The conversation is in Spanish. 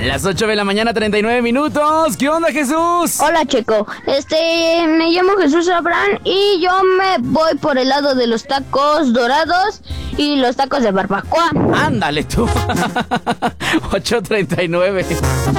Las 8 de la mañana, 39 minutos. ¿Qué onda, Jesús? Hola, Checo. Me llamo Jesús Abraham y yo me voy por el lado de los tacos dorados y los tacos de barbacoa. Ándale tú. 8:39.